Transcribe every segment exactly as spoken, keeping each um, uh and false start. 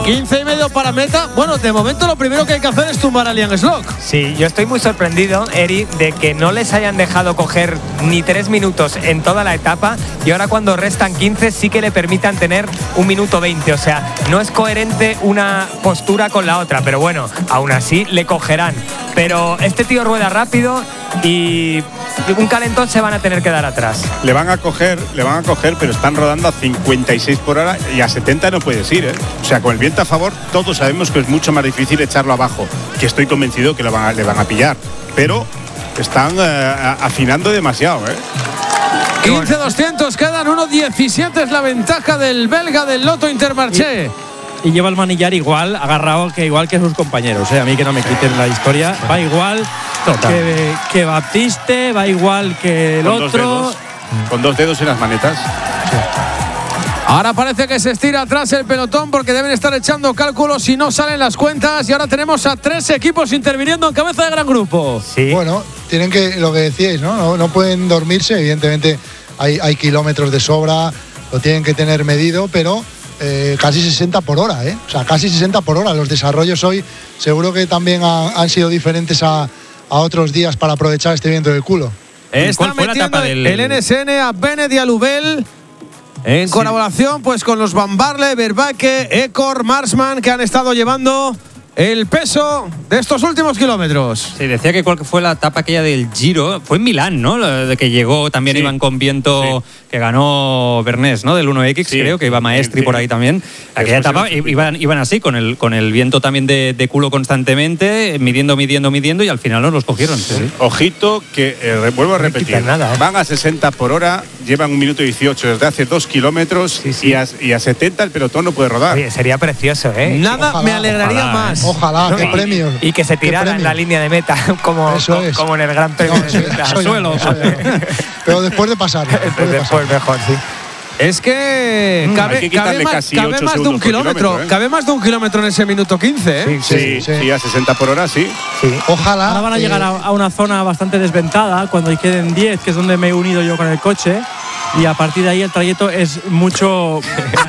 quince y medio para meta. Bueno, de momento lo primero que hay que hacer es tumbar a Liam Slock. Sí, yo estoy muy sorprendido, Eri, de que no les hayan dejado coger ni tres minutos en toda la etapa y ahora cuando restan quince sí que le permitan tener un minuto veinte. O sea, no es coherente una postura con la otra, pero bueno, aún así le cogerán. Pero este tío rueda rápido y un calentón se van a tener que dar atrás. Le van a coger, le van a coger, pero están rodando a cincuenta y seis por hora y a setenta no puedes ir, ¿eh? O sea, con el viento a favor, todos sabemos que es mucho más difícil echarlo abajo, que estoy convencido que lo van a, le van a pillar, pero están eh, afinando demasiado, ¿eh? quince doscientos, quedan uno diecisiete, es la ventaja del belga del Lotto Intermarché. Y, y lleva el manillar igual, agarrado que igual que sus compañeros, ¿eh? A mí que no me quiten la historia, va igual que, que Baptiste, va igual que el con otro. Dos dedos, con dos dedos en las manetas. Sí. Ahora parece que se estira atrás el pelotón porque deben estar echando cálculos si no salen las cuentas. Y ahora tenemos a tres equipos interviniendo en cabeza de gran grupo. Sí. Bueno, tienen que, lo que decíais, ¿no? No, no pueden dormirse, evidentemente hay, hay kilómetros de sobra, lo tienen que tener medido, pero eh, casi sesenta por hora, ¿eh? O sea, casi sesenta por hora. Los desarrollos hoy seguro que también ha, han sido diferentes a, a otros días para aprovechar este viento del culo. Está metiendo del... el N S N a Bennett y a Lubel. En sí. Colaboración pues con los Van Barle, Vervaeke, Ecor, Marsman, que han estado llevando el peso de estos últimos kilómetros. Sí, decía que cuál fue la etapa aquella del Giro, fue en Milán, ¿no? De que llegó, también sí. Iban con viento, sí. Que ganó Bernés, ¿no? Del uno equis, sí. Creo, que iba Maestri sí. Por ahí también. Aquella etapa sí. iban, iban así, con el, con el viento también de, de culo constantemente, midiendo, midiendo, midiendo, y al final no los cogieron. Sí. Sí. Ojito, que eh, vuelvo a repetir, no nada, ¿eh? Van a sesenta por hora, llevan un minuto dieciocho desde hace dos kilómetros, sí, sí. Y, a, y a setenta el pelotón no puede rodar. Sí, sería precioso, ¿eh? Nada, ojalá, me alegraría ojalá, más. Ojalá, no, qué y, premio. Y que se tirara en la línea de meta, como, como, es. como en el Gran Premio no, de Meta. Soy, suelo, soy, pero después de pasar. Después, de después pasar. mejor, sí. Es que mm, cabe, que cabe, más, cabe más de un kilómetro, ¿eh? Cabe más de un kilómetro en ese minuto quince, ¿eh? Sí, sí, sí, sí, a sesenta por hora, sí. sí. Ojalá. Ahora van a llegar eh, a, a una zona bastante desventada, cuando queden diez, que es donde me he unido yo con el coche. Y a partir de ahí el trayecto es mucho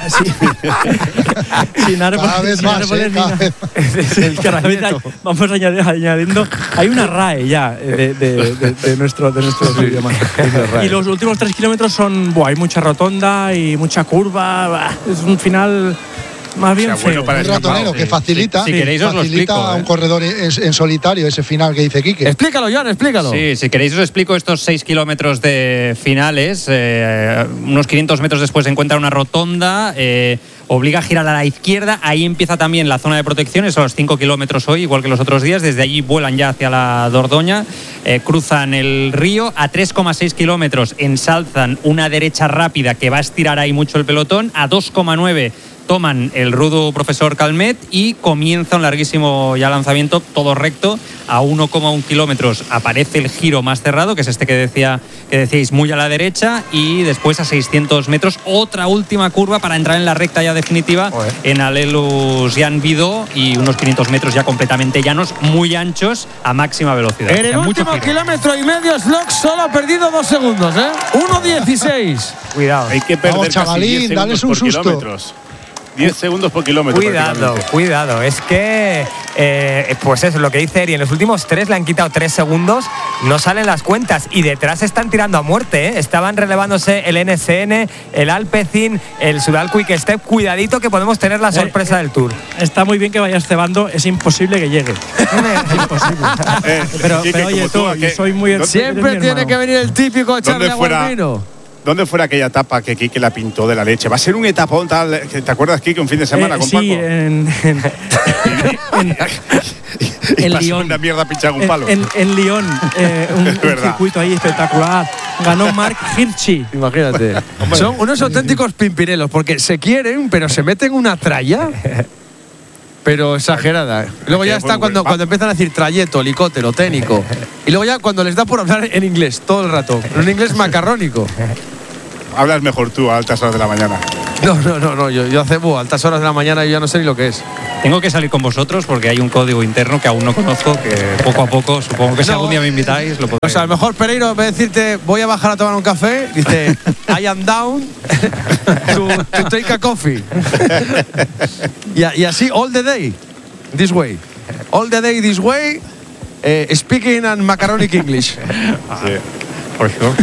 sin árboles, cada vez sin más, árboles eh, cada vez. El trayecto. Vamos añadiendo, añadiendo. Hay una R A E ya de, de, de, de nuestro, de nuestro idioma. Y los últimos tres kilómetros son, buah, hay mucha rotonda y mucha curva. Buah, es un final más bien, o sea, bueno, para un ratonero, sí, que facilita, si, si queréis, facilita os lo explico, a un ¿eh? corredor en, en solitario ese final que dice Quique. Explícalo, Joan, explícalo. Sí, si queréis os explico estos seis kilómetros de finales. Eh, unos quinientos metros después se encuentra una rotonda, eh, obliga a girar a la izquierda, ahí empieza también la zona de protección, son los cinco kilómetros hoy, igual que los otros días, desde allí vuelan ya hacia la Dordoña, eh, cruzan el río, a tres coma seis kilómetros ensalzan una derecha rápida que va a estirar ahí mucho el pelotón, a dos coma nueve toman el rudo profesor Calmet y comienza un larguísimo ya lanzamiento, todo recto, a uno coma uno kilómetros aparece el giro más cerrado, que es este que decía que decíais, muy a la derecha, y después a seiscientos metros otra última curva para entrar en la recta ya definitiva. Joder. En Alelus Jan Vidó, y unos quinientos metros ya completamente llanos, muy anchos, a máxima velocidad. En el último kilómetro y medio, Slock solo ha perdido dos segundos, ¿eh? uno dieciséis. Cuidado. Hay que perder Vamos, chavalín, casi dales un susto. Kilómetros. diez segundos por kilómetro. Cuidado, cuidado. Es que, eh, pues eso, lo que dice Eri, en los últimos tres le han quitado tres segundos, no salen las cuentas y detrás están tirando a muerte, ¿eh? Estaban relevándose el N S N, el Alpecin, el Sudal Quick Step. Cuidadito que podemos tener la sorpresa eh, del Tour. Está muy bien que vayas cebando, es imposible que llegue. Es imposible. Eh, pero, sí, pero oye, tú, yo soy muy... Siempre tiene que venir el típico echarle agua al vino. ¿Dónde fue aquella etapa que Quique la pintó de la leche? Va a ser un etapón tal. ¿Te acuerdas, Quique, un fin de semana eh, con sí, Paco? Sí, en. en, en y en Lyon. Una mierda pinchada un palo. En, en, en Lyon, eh, un, un circuito ahí espectacular. Ganó Mark Hirschi. Imagínate. Son unos auténticos pimpinelos porque se quieren, pero se meten una tralla. Pero exagerada. Luego ya está cuando, cuando empiezan a decir trayecto, helicóptero, técnico. Y luego ya cuando les da por hablar en inglés todo el rato. En un inglés macarrónico. Hablas mejor tú a altas horas de la mañana. No, no, no, no. Yo, yo hace buh, altas horas de la mañana y ya no sé ni lo que es. Tengo que salir con vosotros porque hay un código interno que aún no conozco, que poco a poco, supongo que si No, algún día me invitáis, lo podré. O sea, a lo mejor Pereiro, en vez de decirte voy a bajar a tomar un café, dice I am down to, to take a coffee. y, a- y así, all the day, this way. All the day, this way, eh, speaking and macaronic English. Sí. For sure.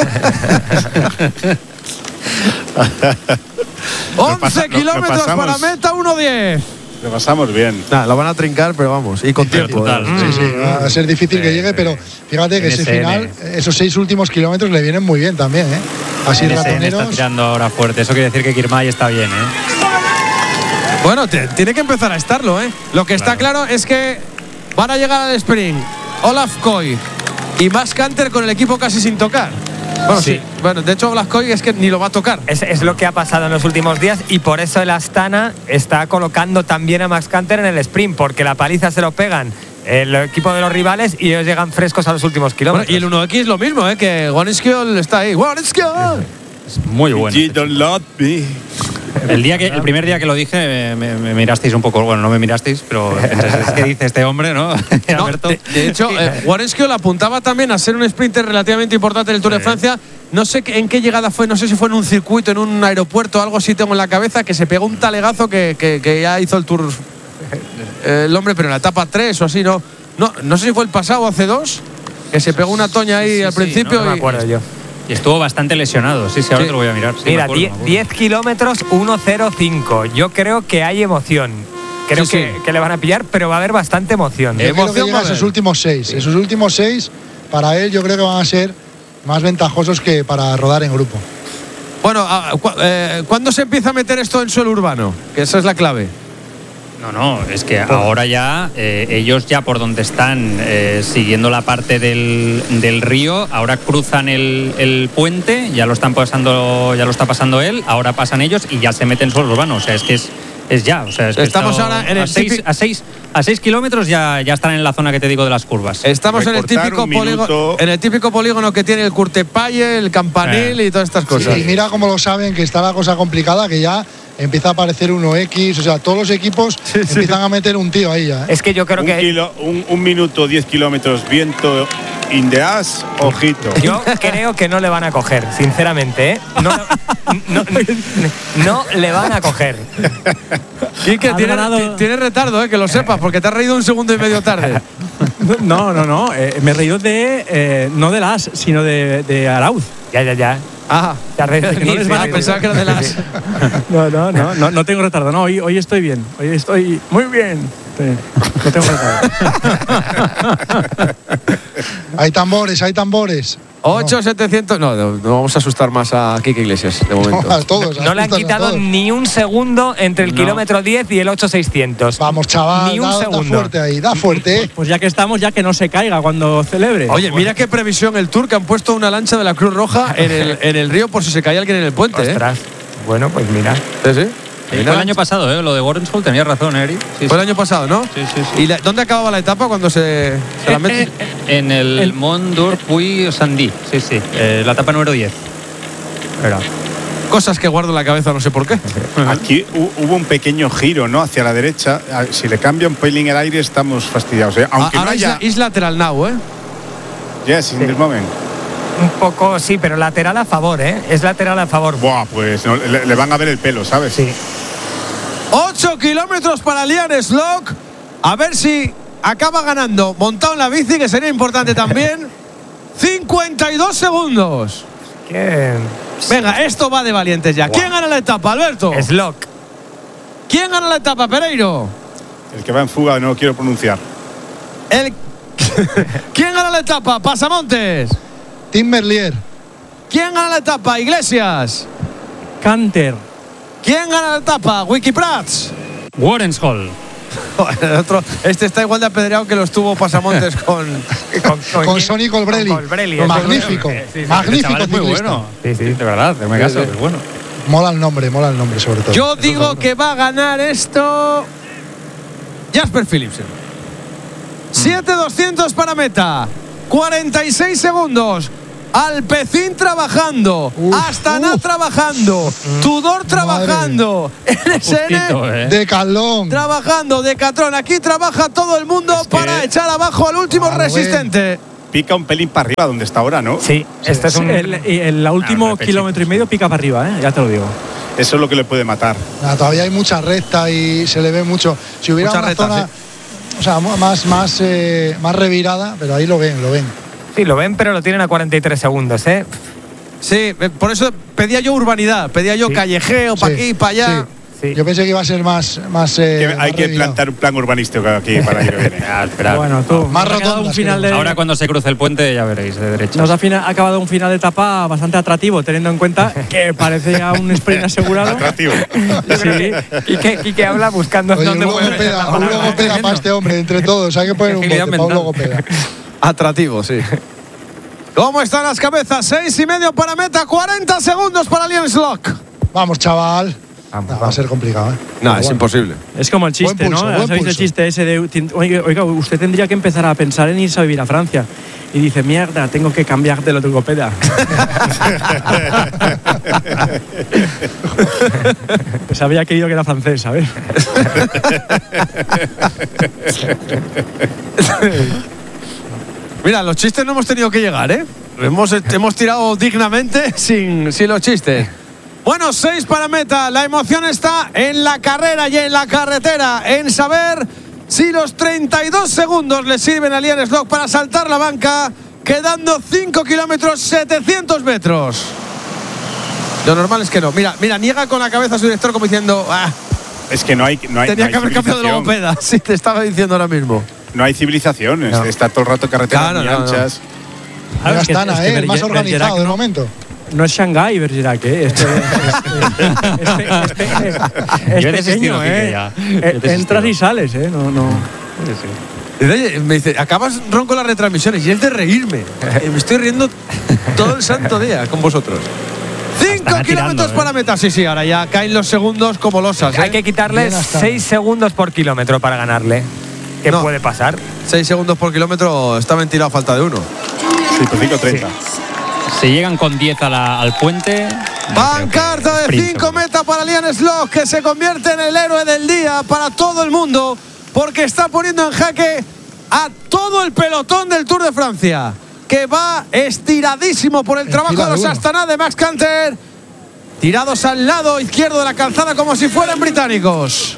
once pasa- lo- lo kilómetros pasamos. para meta, uno diez. Lo pasamos bien. Nada, lo van a trincar, pero vamos, y con Pero tiempo. total. ¿eh? Sí, sí, va a ser difícil que Sí, llegue, sí. pero fíjate que N ese S N. final, esos seis últimos kilómetros le vienen muy bien también, ¿eh? Así N S N está ratoneros. tirando ahora fuerte. Eso quiere decir que Kirmay está bien, ¿eh? Bueno, te- tiene que empezar a estarlo, ¿eh? Lo que está claro es que van a llegar al sprint Olaf Koy y Max Canter con el equipo casi sin tocar. Bueno, sí. Sí. Bueno, de hecho, Olaf Koy es que ni lo va a tocar. Es, es lo que ha pasado en los últimos días y por eso el Astana está colocando también a Max Canter en el sprint, porque la paliza se lo pegan el equipo de los rivales y ellos llegan frescos a los últimos Bueno, kilómetros. y el uno equis lo mismo, ¿eh? Que Guanesquiol está ahí. ¡Guanesquiol! Es muy bueno. You don't love me. El, día que, el primer día que lo dije me, me mirasteis un poco, bueno, no me mirasteis, pero entonces, ¿qué dice este hombre, no? No, Alberto. de, de hecho, eh, Guaresquiol apuntaba también a ser un sprinter relativamente importante del Tour de Sí. Francia. No sé qué- en qué llegada fue, no sé si fue en un circuito, en un aeropuerto, algo así tengo en la cabeza, que se pegó un talegazo que, que- que ya hizo el Tour eh, el hombre, pero en la etapa tres o así, ¿no? No, no sé si fue el pasado o hace dos, que se pegó una toña ahí Sí, al sí, principio. no me y- acuerdo yo. Y estuvo bastante lesionado, sí, sí, ahora Sí. te lo voy a mirar. Sí, me Mira, acuerdo, die- me acuerdo. diez kilómetros, uno cero cinco. Yo creo que hay emoción. Creo Sí, que, sí. que le van a pillar, pero va a haber bastante emoción. Yo creo que Emoción llega va a a esos haber. últimos seis. Esos últimos seis, para él, yo creo que van a ser más ventajosos que para rodar en grupo. Bueno, ah, cu- eh, ¿cuándo se empieza a meter esto en suelo urbano? Que esa es la clave. No, no, es que ahora ya eh, ellos ya por donde están eh, siguiendo la parte del, del río, ahora cruzan el, el puente, ya lo están pasando, ya lo está pasando él, ahora pasan ellos y ya se meten en suelo urbano. O sea, es que es, es ya. O sea, es que Estamos esto- ahora en el a seis, típico- a seis, a seis kilómetros ya, ya están en la zona que te digo de las curvas. Estamos en el Recortar típico un polígono, minuto. en el típico polígono que tiene el Curtepalle, el Campanil Eh. y todas estas cosas. Y mira cómo lo saben, que está la cosa complicada, que ya empieza a aparecer uno equis. O sea, todos los equipos empiezan a meter un tío ahí ya, ¿eh? Es que yo creo Un, que kilo- un- un minuto, diez kilómetros, viento in the ass, ojito. yo creo que no le van a coger, sinceramente, ¿eh? No, no, no- no le van a coger. Y que Han tiene, ganado- ti- tiene retardo, eh, que lo sepas, porque te has reído un segundo y medio tarde. No, no, no. eh, me he reído de. eh, no de las, sino de, de Arauz. Ya, ya, ya. Ah, Te has reído de Que no mí, les sí, van a sí, pensaba sí. que era de las. Sí. No, no, no, no, no tengo retardo. No, hoy, hoy estoy bien. Hoy estoy muy bien. Sí, no tengo retardo. Hay tambores, hay tambores. ocho setecientos. No, no, no vamos a asustar más a Kike Iglesias de momento. No, a todos. No le han asustan a quitado todos. ni un segundo entre el No. kilómetro diez y el ocho seiscientos. Vamos, chaval, Ni un da, da segundo. fuerte ahí, da fuerte, ¿eh? Pues ya que estamos, ya que no se caiga cuando celebre. Oye, mira qué previsión el Tour, que han puesto una lancha de la Cruz Roja en el, en el río por si se cae alguien en el puente. ¿eh? Ostras. Bueno, pues mira. Sí, sí. Sí, fue el año pasado, ¿eh? Lo de Warrenshall, tenías razón, Eri. Sí, Fue el sí. año pasado, ¿no? Sí, sí, sí. ¿Y la- dónde acababa la etapa cuando se, se la mete? En el, El- Mont d'Orpuy Sandy, sí, sí. Eh, la etapa número diez. Era. Cosas que guardo en la cabeza, no sé por qué. Aquí hu- hubo un pequeño giro, ¿no? Hacia la derecha. Ah, Si le cambia un pelín el aire, estamos fastidiados. ¿eh? Aunque Ahora no haya. is, is lateral now, ¿eh? Yes, in this moment. Un poco, sí, pero lateral a favor, ¿eh? Es lateral a favor. Buah, pues no, le, le van a ver el pelo, ¿sabes? Sí. ocho kilómetros para Liam Slock. A ver si acaba ganando montado en la bici, que sería importante también. cincuenta y dos segundos. ¿Qué? Venga, esto va de valientes ya. ¿Quién gana la etapa, Alberto? Slock. ¿Quién gana la etapa, Pereiro? El que va en fuga no lo quiero pronunciar. El... ¿Quién gana la etapa? Pasamontes. Tim Merlier. ¿Quién gana la etapa? Iglesias. Canter. ¿Quién gana la etapa? Wikiprats. Warrenshall. El otro- este está igual de apedreado que lo estuvo Pasamontes con. Con, Con quién? Sonny Colbrelli. Con Colbrelli, eso Magnífico. es. Sí, sí. Magnífico Chaval, es muy ciclista. bueno. Sí, sí. De verdad, me Sí, caso, sí. es bueno. Mola el nombre, mola el nombre sobre todo. Yo digo que va a ganar esto. Jasper Philipsen. siete doscientos para meta. cuarenta y seis segundos. Alpecin trabajando, Uf, Astana uf. trabajando, Tudor trabajando, N S N Justito, ¿eh? Decathlon. trabajando, Decathlon. Aquí trabaja todo el mundo Es que- para echar abajo al último Ah, resistente. Pica un pelín para arriba donde está ahora, ¿no? Sí, este es un. El, y el último Ah, un repechito. kilómetro y medio pica para arriba, ¿eh? Ya te lo digo. Eso es lo que le puede matar. Nada, todavía hay mucha recta y se le ve mucho. Si hubiera Mucha una recta, zona, o sea, mu- más, más, eh, más revirada, pero ahí lo ven, lo ven. Sí, lo ven, pero lo tienen a cuarenta y tres segundos, ¿eh? Sí, eh, por eso pedía yo urbanidad, pedía yo Sí. callejeo, para Sí, aquí, para allá. sí. Sí. Yo pensé que iba a ser más, más eh, Que más hay que revirado. plantar un plan urbanístico aquí para el año que viene. Ah, esperad. Bueno, tú. Más nos ha quedado un rotondas, final de, Ahora cuando se cruce el puente ya veréis de derecha. Nos ha fina- acabado un final de etapa bastante atractivo, teniendo en cuenta que parece ya un sprint asegurado. Atractivo. Yo creo que Quique, Quique habla buscando Oye, un dónde puede meter la logopeda, un palabra. logopeda para este hombre, entre todos. Hay que poner un Agilidad bote para un mental. logopeda. Atractivo, sí. ¿Cómo están las cabezas? Seis y medio para meta, cuarenta segundos para Lions Lock. Vamos, chaval. Vamos, No, va a vamos. ser complicado, ¿eh? No, Pero es bueno. imposible. Es como el chiste, Buen pulso, ¿no? buen ¿Sabéis el pulso. chiste ese de, oiga, oiga, usted tendría que empezar a pensar en irse a vivir a Francia? Y dice, mierda, tengo que cambiar de logopeda. Pues había querido que era francés, ¿sabes? Mira, los chistes no hemos tenido que llegar, ¿eh? Hemos, hemos tirado dignamente sin, sin los chistes. Bueno, seis para meta. La emoción está en la carrera y en la carretera, en saber si los treinta y dos segundos le sirven a Lions Lock para saltar la banca, quedando cinco kilómetros, setecientos metros. Lo normal es que no. Mira, mira, niega con la cabeza a su director como diciendo, ah, Es que no hay, no hay, tenía no hay que haber cambiado de civilización. logopeda. Sí, te estaba diciendo ahora mismo. No hay civilización. es- No. Está todo el rato carreteras Claro, muy no, no. anchas. Claro, Ya es que- están, es que ¿eh? El más Berger- organizado Bergerac de no- momento. No es Shanghái, Bergerac, ¿eh? Este, este- este- este- es, es Yo he desistido, pequeño, Quique, ¿eh? ya. Eh, Yo he desistido. Entras y sales, ¿eh? No, no. Dice, "Oye", me dice, acabas ronco las retransmisiones y es de reírme. Eh, Me estoy riendo todo el santo día con vosotros. Cinco Están kilómetros tirando, para ¿eh? meta. Sí, sí, ahora ya caen los segundos como losas. Hay ¿eh? que quitarle Bien hasta- seis segundos por kilómetro para ganarle. ¿Qué No. puede pasar? Seis segundos por kilómetro está ventilado a falta de uno. Sí, por cinco treinta. Si llegan con diez a la- al puente. no Pancarta creo que de sprint, cinco seguro. meta para Lions Lock, que se convierte en el héroe del día para todo el mundo, porque está poniendo en jaque a todo el pelotón del Tour de Francia, que va estiradísimo por el En trabajo fila de de los uno. Astana de Max Canter, tirados al lado izquierdo de la calzada como si fueran británicos.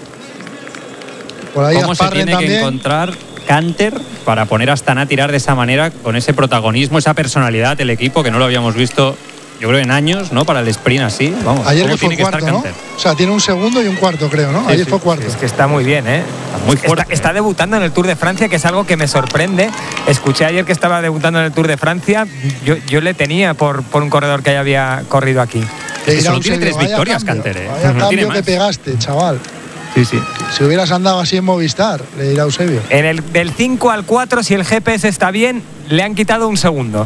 Por ahí ¿Cómo se Asparren tiene que también. encontrar Canter para poner a Astana a tirar de esa manera, con ese protagonismo, esa personalidad del equipo que no lo habíamos visto, yo creo, en años, ¿no? Para el sprint así. Vamos, Ayer ¿cómo que fue tiene que cuarto, estar ¿no? Canter? O sea, tiene un segundo y un cuarto, creo, ¿no? Ayer sí, fue cuarto. Es que está muy bien, ¿eh? Muy Está, fuerte. está debutando en el Tour de Francia, que es algo que me sorprende. Escuché ayer que estaba debutando en el Tour de Francia. Yo, yo le tenía por, por un corredor que ya había corrido aquí. Te que dirá solo un tiene serio, tres vaya victorias, cambio, Canter, ¿eh? Vaya No tiene cambio que más. pegaste, chaval. Sí, sí. Si hubieras andado así en Movistar, le dirá Eusebio. En el, del cinco al cuatro, si el G P S está bien, le han quitado un segundo.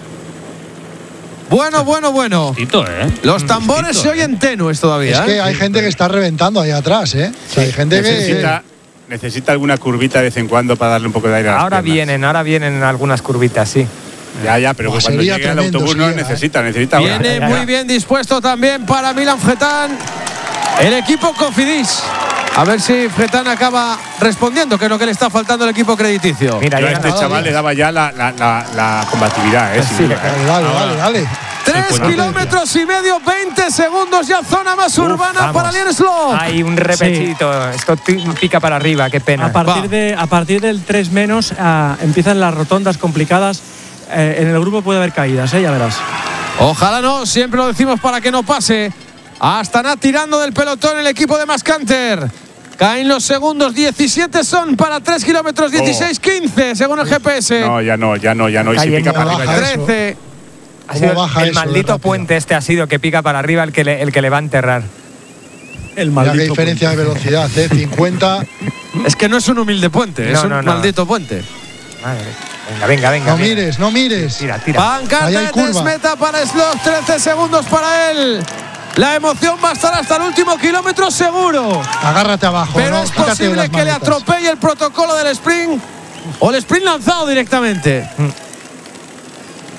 Bueno, bueno, bueno. Justito, ¿eh? Los tambores Justito, se ¿eh? oyen tenues todavía. Es que ¿eh? hay gente que está reventando ahí atrás, ¿eh? O sea, hay gente que. Necesita, necesita alguna curvita de vez en cuando para darle un poco de aire a las Ahora piernas. vienen, ahora vienen algunas curvitas, sí. Ya, ya, pero Buah, cuando sería llegue el tremendo autobús si no llega, necesita, necesita ahora. Viene ya, muy ya. bien dispuesto también para Milan Fretán el equipo Cofidis. A ver si Fretán acaba respondiendo, que es lo que le está faltando al equipo crediticio. Mira, Yo a llegan este a- chaval le daba ya la, la, la, la combatividad, ¿eh? sin Sí, duda, ¿eh? Dale, dale, dale, dale. Tres pues, kilómetros y medio, veinte segundos ya zona más urbana vamos. para Lions Lock. Hay un repechito. Esto ti- pica para arriba, qué pena. A partir, Va. de, a partir del tres menos ah, empiezan las rotondas complicadas. Eh, en el grupo puede haber caídas, ¿eh? Ya verás. Ojalá no, siempre lo decimos para que no pase. Astana tirando del pelotón el equipo de Mascanter. Caen los segundos, diecisiete son para tres kilómetros, dieciséis quince según el G P S. No, ya no, ya no, ya no. Y si Cayendo pica para arriba baja ya. eso. trece. Ha sido ¿Cómo baja el eso de maldito rápido? puente este ha sido que pica para arriba el que le, el que le va a enterrar. El Mira maldito. qué diferencia de velocidad, ¿eh? cincuenta. Es que no es un humilde puente, No, es un no, no. maldito puente. Madre. Venga, venga, venga. No mira. mires, no mires. Tira, tira. Pancarta Ahí hay de curva. tres meta para Slot, trece segundos para él. La emoción va a estar hasta el último kilómetro seguro. Agárrate abajo. Pero ¿no? es Quítate posible las que le maletas. atropelle el protocolo del sprint o el sprint lanzado directamente.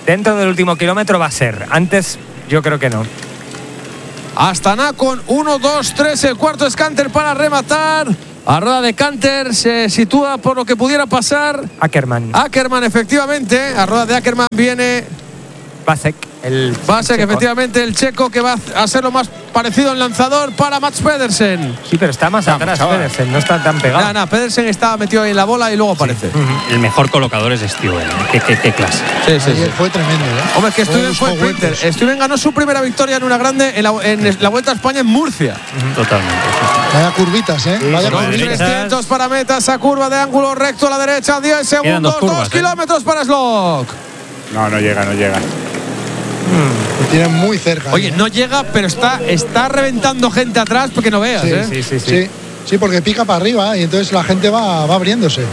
Dentro del último kilómetro va a ser. Antes, yo creo que no. Astana con uno, dos, tres. El cuarto es Canter para rematar. A rueda de Canter se sitúa por lo que pudiera pasar Ackermann. Ackermann, efectivamente. A rueda de Ackermann viene Vasek. El Vasek, checo. efectivamente, el checo que va a ser lo más parecido en lanzador para Mats Pedersen. Sí, pero está más Vamos, atrás, chaval. Pedersen. No está tan pegado. Nada, nada, Pedersen está metido ahí en la bola y luego aparece. El mejor colocador es Stuyven. ¿eh? ¿Qué, qué, qué clase? Sí, sí, Ayer sí. fue tremendo, ¿eh? Hombre, es que Fue Stuyven los fue juguetes. sprinter. Stuyven ganó su primera victoria en una grande en la, en la Vuelta a España en Murcia. Totalmente. Vaya curvitas, ¿eh? Vaya sí, Dos sí. curvitas. trescientos para meta, esa curva de ángulo recto a la derecha, diez segundos, dos dos, curvas, ¿eh? kilómetros para Slock. No, no llega, no llega. Lo tienen muy cerca. Oye, ¿eh? no llega, pero está, está reventando gente atrás porque no veas, Sí, ¿eh? Sí, sí, sí. Sí, sí, porque pica para arriba y entonces la gente va, va abriéndose.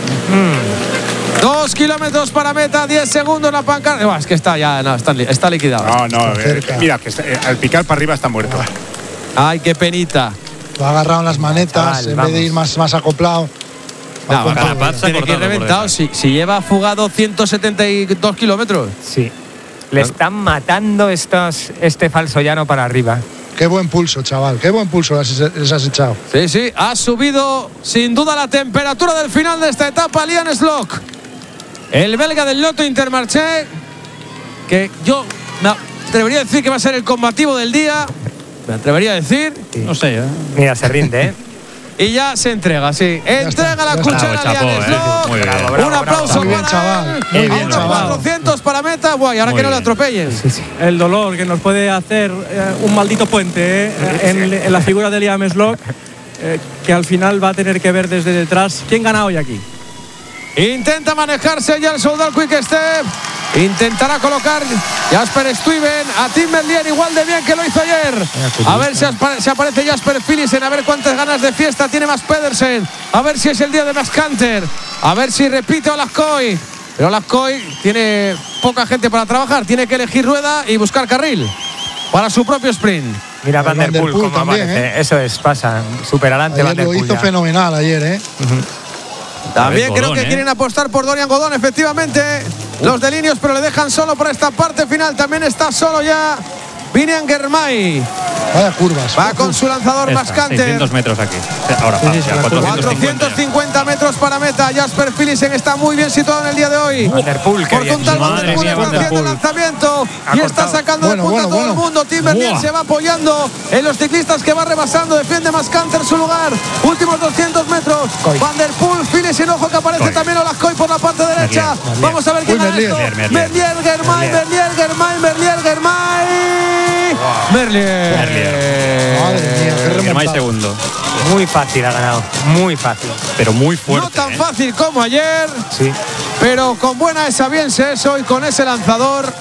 Dos kilómetros para meta, diez segundos la pancarta. Buah, es que está ya, no, está, li- está liquidado. No, no, Está eh, cerca. mira, que está- eh, al picar para arriba está muerto. Ay, qué penita. Lo ha agarrado en las manetas Chaval, en vamos. vez de ir más, más acoplado. No, Va con va, todo. Carapaz se ha tiene que ir cortado por reventado. detrás. Si, si lleva fugado ciento setenta y dos kilómetros. Sí. Le están matando estos, este falso llano para arriba. Qué buen pulso, chaval. Qué buen pulso les, les has echado. Sí, sí, ha subido sin duda la temperatura del final de esta etapa, Liam Slock. El belga del Lotto Intermarché, que yo me atrevería a decir que va a ser el combativo del día. Me atrevería a decir. No sé, ¿eh? Mira, se rinde, ¿eh? Y ya se entrega, sí. Entrega está, la ya cuchara está. a Liam Bravo, chapo, Slock. eh. Muy bien. Bravo, bravo, Un aplauso Muy bien, para chaval. él. Muy bien, A unos chaval. cuatrocientos para meta. Guay, ahora Muy que no le bien. atropellen. El dolor que nos puede hacer eh, un maldito puente eh, en, en la figura de Liam Slock, eh, que al final va a tener que ver desde detrás quién gana hoy aquí. Intenta manejarse ya el soldado Quick Step. Intentará colocar Jasper Stuyven a Tim Merlier igual de bien que lo hizo ayer. A ver si, aspa- si aparece Jasper Philipsen, a ver cuántas ganas de fiesta tiene Mats Pedersen. A ver si es el día de Mats Canter. A ver si repite Olascoy. Pero Olascoy tiene poca gente para trabajar. Tiene que elegir rueda y buscar carril para su propio sprint. Mira El Van der Van der Poel Poel cómo también, aparece. ¿eh? Eso es, pasa. Súper adelante Van Ayer der lo Poel hizo ya. fenomenal ayer, ¿eh? También Godón, creo que ¿eh? quieren apostar por Dorian Godón, efectivamente. Los de Linios, pero le dejan solo por esta parte final. También está solo ya Vinian Germay. Vaya curvas. Va con su lanzador Esta, Mats Canter. seiscientos metros aquí. Ahora Sí, sí, pasa, sí, la cuatrocientos cincuenta. cuatrocientos cincuenta metros para meta. Jasper Philipsen está muy bien situado en el día de hoy. Van der Poel, qué Porque bien. un tal Van Madre der Poel mía, está Van der haciendo el Poel. lanzamiento Ha y está cortado. sacando Bueno, de punta bueno, a todo bueno. el mundo. Tim Merlier Buah. se va apoyando en los ciclistas que va rebasando. Defiende Mats Canter su lugar. Últimos doscientos metros. Coy. Van der Poel, Philipsen, ojo que aparece Coy. también Olascoy por la parte derecha. Merlier, Merlier. Vamos a ver quién Uy, gana Merlier. esto. Merlier, Merlier, Germay, Merlier, Germay, Merlier, Germay. Merlier. Madre mía, qué Germay remontada. segundo. Muy fácil ha ganado. Muy fácil. Pero muy fuerte. No tan ¿eh? fácil como ayer, Sí. pero con buena esa bien se eso y con ese lanzador,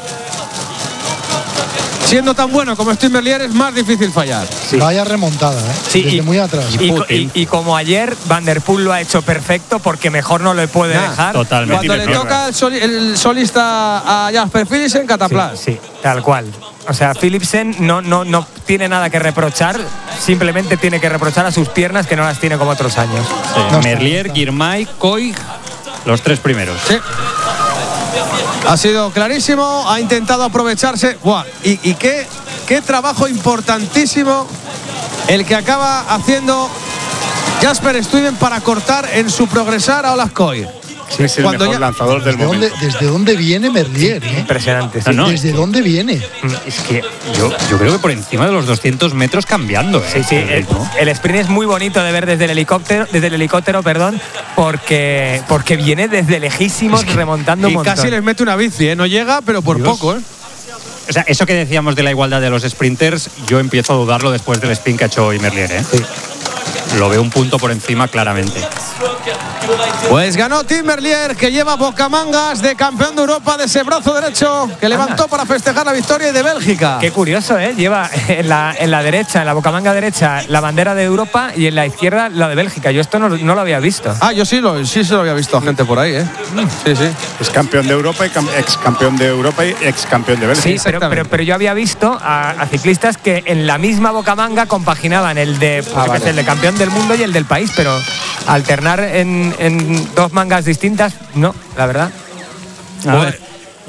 siendo tan bueno como Steve Merlier, es más difícil fallar. Sí. Vaya remontada, ¿eh? Sí, Desde y- muy atrás. Y, co- Putin. y- y como ayer, Van der Poel lo ha hecho perfecto porque mejor no le puede Nah, dejar. Totalmente. Cuando le tiene toca el, soli- el solista a Jasper Philipsen, Sí, cataplas. sí, tal cual. O sea, Philipsen no, no, no tiene nada que reprochar, simplemente tiene que reprochar a sus piernas que no las tiene como otros años. Sí, No está, Merlier, no está. Girmay, Coig, los tres primeros. Sí. Ha sido clarísimo, ha intentado aprovecharse. Buah, y, y qué, qué trabajo importantísimo el que acaba haciendo Jasper Stuyven para cortar en su progresar a Olascoy. Es el Cuando mejor ya- lanzador del ¿Desde dónde, momento. ¿Desde dónde viene Merlier, eh? Impresionante. sí. No, no, ¿Desde dónde viene? Es que yo, yo creo que por encima de los doscientos metros cambiando. ¿eh? Sí, sí, El el, ritmo. el sprint es muy bonito de ver desde el helicóptero, desde el helicóptero, perdón, porque, porque viene desde lejísimos remontando un Y montón. casi les mete una bici, ¿eh? No llega, pero por Dios. poco, ¿eh? O sea, eso que decíamos de la igualdad de los sprinters, yo empiezo a dudarlo después del sprint que ha hecho hoy Merlier. ¿eh? Lo veo un punto por encima claramente. Pues ganó Tim Merlier, que lleva bocamangas de campeón de Europa de ese brazo derecho que levantó para festejar la victoria y de Bélgica. Qué curioso, ¿eh? Lleva en la, en la derecha, en la bocamanga derecha, la bandera de Europa y en la izquierda la de Bélgica. Yo esto no, no lo había visto. Ah, yo sí lo, sí se lo había visto a gente por ahí, ¿eh? Sí, sí. Es campeón de Europa y cam- ex campeón de Europa y ex campeón de Bélgica. Sí, pero, exactamente. pero, pero yo había visto a, a ciclistas que en la misma bocamanga compaginaban el de, pues, yo qué sé, el de campeón del mundo y el del país, pero alternar en, en dos mangas distintas, no, la verdad. A ver. Y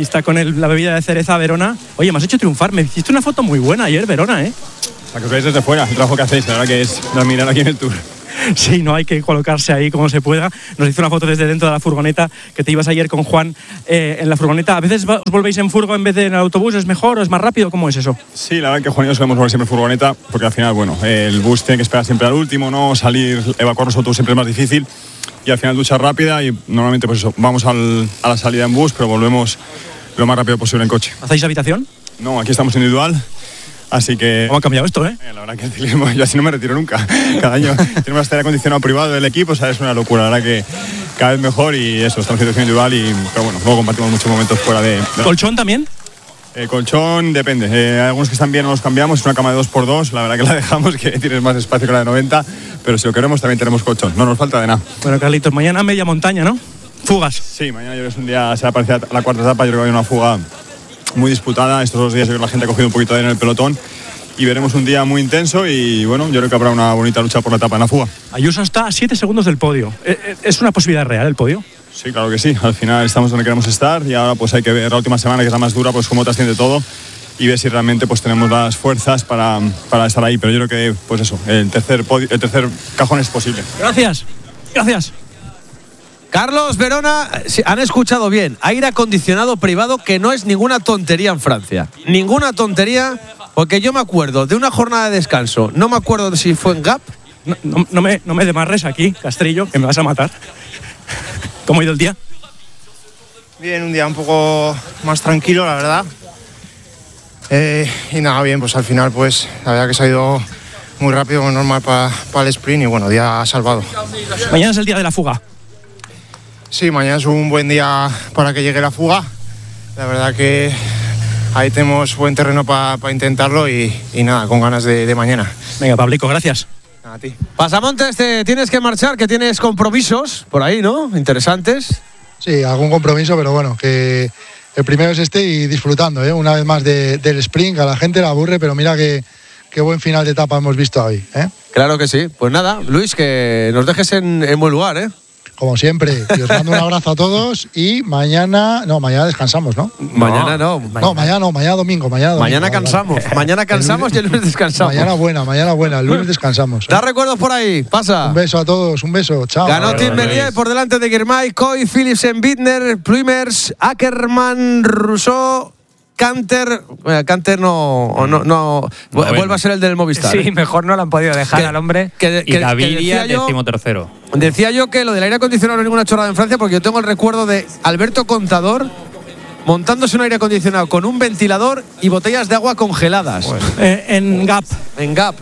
y está con el, la bebida de cereza Verona. Oye, me has hecho triunfar. Me hiciste una foto muy buena ayer, Verona, ¿eh? La que os veis desde fuera, el trabajo que hacéis, la verdad que es de admirar aquí en el Tour. Sí, no hay que colocarse ahí como se pueda. Nos hizo una foto desde dentro de la furgoneta, que te ibas ayer con Juan eh, en la furgoneta. ¿A veces os volvéis en furgo en vez de en el autobús? ¿Es mejor o es más rápido? ¿Cómo es eso? Sí, la verdad que Juan y yo solemos volver siempre en furgoneta, porque al final, bueno, el bus tiene que esperar siempre al último, ¿no? Salir, evacuar los autobuses siempre es más difícil. Y al final ducha rápida y normalmente pues eso, vamos al, a la salida en bus, pero volvemos lo más rápido posible en coche. ¿Hacéis habitación? No, aquí estamos individual. Así que... ¿Cómo ha cambiado esto, eh? La verdad que el ciclismo, yo así no me retiro nunca. Cada año tenemos este aire acondicionado privado del equipo, o sea, es una locura. La verdad que cada vez mejor y eso, estamos en situación individual y... Pero bueno, luego compartimos muchos momentos fuera de... de... ¿Colchón también? El colchón depende. Eh, hay algunos que están bien, no los cambiamos. Es una cama de dos por dos. La verdad que la dejamos, que tienes más espacio que la de noventa. Pero si lo queremos, también tenemos colchón. No nos falta de nada. Bueno, Carlitos, mañana media montaña, ¿no? Fugas. Sí, mañana yo creo que es un día, se va a parecer a la cuarta etapa. Yo creo que hay una fuga muy disputada. Estos dos días yo creo que la gente ha cogido un poquito de aire en el pelotón. Y veremos un día muy intenso y bueno, yo creo que habrá una bonita lucha por la etapa en la fuga. Ayuso está a siete segundos del podio. ¿Es una posibilidad real el podio? Sí, claro que sí. Al final estamos donde queremos estar y ahora pues hay que ver la última semana, que es la más dura, pues cómo trasciende todo y ver si realmente pues tenemos las fuerzas para, para estar ahí. Pero yo creo que pues eso, el tercer, podio, el tercer cajón es posible. Gracias. Gracias. Carlos, Verona, han escuchado bien. Aire acondicionado privado, que no es ninguna tontería en Francia. Ninguna tontería, porque yo me acuerdo de una jornada de descanso. No me acuerdo si fue en Gap. No, no, no me, no me demarres aquí, Castrillo, que me vas a matar. ¿Cómo ha ido el día? Bien, un día un poco más tranquilo, la verdad. Eh, y nada, bien, pues al final, pues la verdad que se ha ido muy rápido, muy normal para pa el sprint y bueno, día salvado. Mañana es el día de la fuga. Sí, mañana es un buen día para que llegue la fuga. La verdad que ahí tenemos buen terreno para pa intentarlo y, y nada, con ganas de, de mañana. Venga, Pablico, gracias. A ti. Pasamontes, te tienes que marchar, que tienes compromisos por ahí, ¿no? Interesantes. Sí, algún compromiso, pero bueno, que el primero es este y disfrutando, ¿eh? Una vez más de, del sprint, a la gente la aburre, pero mira que qué buen final de etapa hemos visto hoy, ¿eh? Claro que sí. Pues nada, Luis, que nos dejes en, en buen lugar, ¿eh? Como siempre, y os mando un abrazo a todos y mañana, no, mañana descansamos, ¿no? Mañana no. No, mañana no, mañana domingo, mañana domingo. Mañana cansamos, vale. Mañana cansamos y el lunes descansamos. Mañana buena, mañana buena, el lunes descansamos. ¿eh? Da recuerdos por ahí, pasa. Un beso a todos, un beso, chao. Ganó Tim Merlier por delante de Girmay, Coy, Philipsen, Bittner, Plumers, Ackermann, Rousseau, Canter. Eh, Canter no, no, no bueno. Vuelve a ser el del Movistar. Sí, ¿eh? mejor no lo han podido dejar que, al hombre. Que, y que, Gaviria, que décimo tercero. Decía yo que lo del aire acondicionado no es ninguna chorrada en Francia, porque yo tengo el recuerdo de Alberto Contador montándose un aire acondicionado con un ventilador y botellas de agua congeladas. Bueno. Eh, en Gap. En Gap.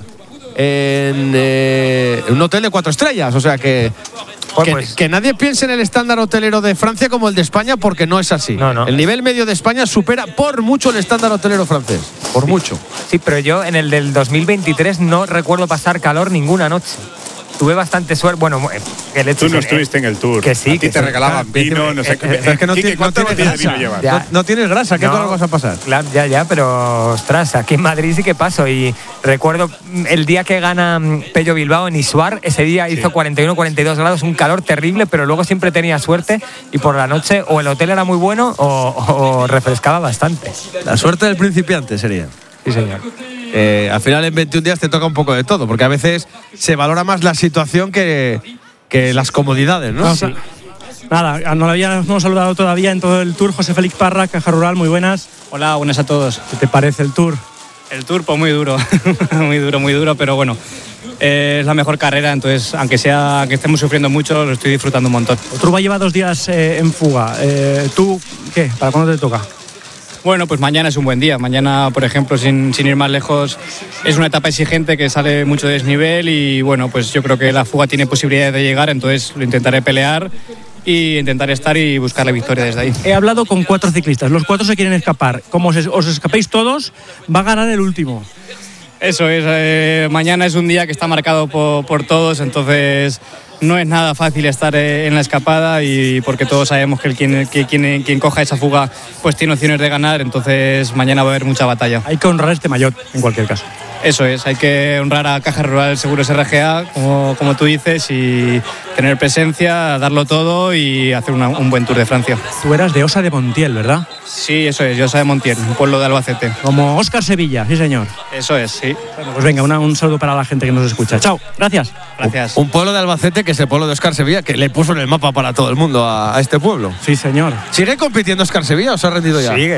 En eh, un hotel de cuatro estrellas, o sea que. Que, pues, que nadie piense en el estándar hotelero de Francia como el de España, porque no es así. No, no. El nivel medio de España supera por mucho el estándar hotelero francés. Por mucho. Sí, pero yo en el del dos mil veintitrés no recuerdo pasar calor ninguna noche. Tuve bastante suerte. Bueno, el hecho Tú no es, estuviste eh, en el Tour. Que sí. A ti que te sí. regalaban Claro, vino, no sé qué. Eh, es que no, Quique, tiene, no ¿cuántas tienes botellas de grasa. vino llevas? No, no tienes grasa, ¿qué No, tal vas a pasar? Claro, ya, ya, pero ostras, aquí en Madrid sí que paso. Y recuerdo el día que gana Pello Bilbao en Isuar, ese día hizo sí. cuarenta y uno, cuarenta y dos grados, un calor terrible, pero luego siempre tenía suerte y por la noche o el hotel era muy bueno o, o refrescaba bastante. La suerte del principiante sería. Sí, señor. Eh, al final en veintiún días te toca un poco de todo, porque a veces se valora más la situación que, que las comodidades, ¿no? No, sí. Nada, no lo habíamos saludado todavía en todo el Tour. José Félix Parra, Caja Rural, muy buenas. Hola, buenas a todos. ¿Qué te parece el Tour? El Tour, pues muy duro, muy duro, muy duro, pero bueno, eh, es la mejor carrera, entonces, aunque sea que estemos sufriendo mucho, lo estoy disfrutando un montón. El Tour va a llevar dos días eh, en fuga. Eh, ¿Tú qué? ¿Para cuándo te toca? Bueno, pues mañana es un buen día. Mañana, por ejemplo, sin, sin ir más lejos, es una etapa exigente que sale mucho de desnivel y bueno, pues yo creo que la fuga tiene posibilidades de llegar, entonces lo intentaré pelear y intentar estar y buscar la victoria desde ahí. He hablado con cuatro ciclistas, los cuatro se quieren escapar. Como os, os escapéis todos, va a ganar el último. Eso es, eh, mañana es un día que está marcado por, por todos, entonces no es nada fácil estar en la escapada y porque todos sabemos que el quien, que quien, quien coja esa fuga pues tiene opciones de ganar, entonces mañana va a haber mucha batalla. Hay que honrar este maillot en cualquier caso. Eso es, hay que honrar a Caja Rural Seguros R G A, como, como tú dices, y tener presencia, darlo todo y hacer una, un buen Tour de Francia. Tú eras de Osa de Montiel, ¿verdad? Sí, eso es, yo soy de Montiel, un pueblo de Albacete. Como Óscar Sevilla, sí señor. Eso es, sí. Bueno, pues venga, una, un saludo para la gente que nos escucha. Chao, gracias. Gracias. Un, un pueblo de Albacete que es el pueblo de Óscar Sevilla, que le puso en el mapa para todo el mundo a, a este pueblo. Sí, señor. ¿Sigue compitiendo Óscar Sevilla o se ha rendido ya? Sigue.